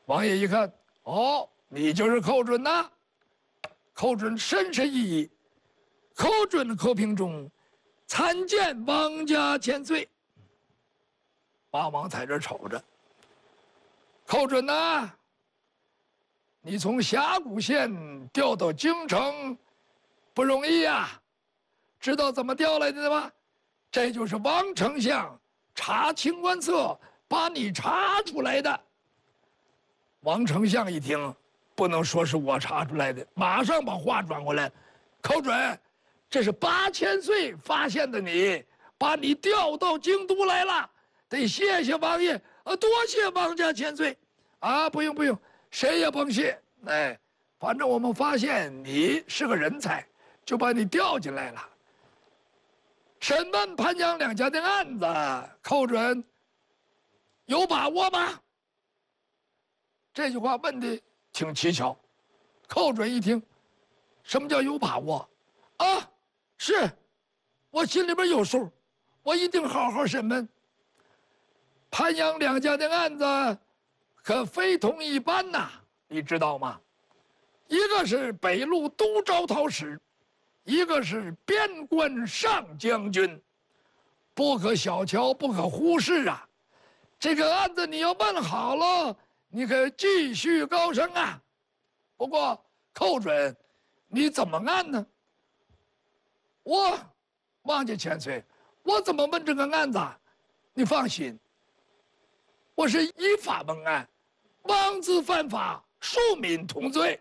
王爷一看，哦，你就是寇准呐！寇准深深一议，寇准寇平中，参见王家千岁。八王在这瞅着，寇准呐，你从峡谷县调到京城不容易呀，知道怎么调来的吗？这就是王丞相查清官侧把你查出来的。王丞相一听，不能说是我查出来的，马上把话转过来，寇准，这是8000岁发现的你，把你调到京都来了，得谢谢王爷，多谢王家千岁，啊，不用不用，谁也甭谢，哎，反正我们发现你是个人才，就把你调进来了。审问潘江两家的案子，寇准有把握吗？这句话问的挺蹊跷。寇准一听，什么叫有把握？啊，是，我心里边有数，我一定好好审问。潘阳两家的案子可非同一般呐，你知道吗？一个是北路都招讨使，一个是边关上将军，不可小瞧，不可忽视啊！这个案子你要问好了，你可继续高升啊！不过寇准，你怎么案呢？我王家千岁，我怎么问这个案子？你放心，我是依法问案，王子犯法，庶民同罪。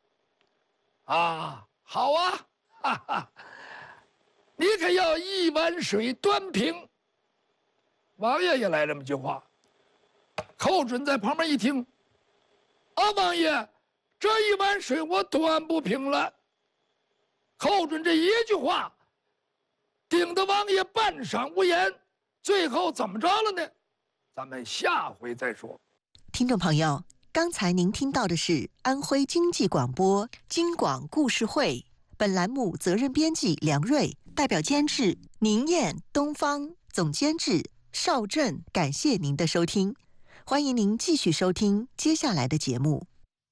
啊，好啊，哈哈，你可要一碗水端平。王爷也来这么句话。寇准在旁边一听，啊，王爷，这一碗水我端不平了。寇准这一句话，顶得王爷半晌无言。最后怎么着了呢？咱们下回再说。 听众朋友，刚才您听到的是安徽经济广播京广故事会，本栏目责任编辑梁瑞，代表监制宁燕、东方，总监制邵振。感谢您的收听，欢迎您继续收听接下来的节目。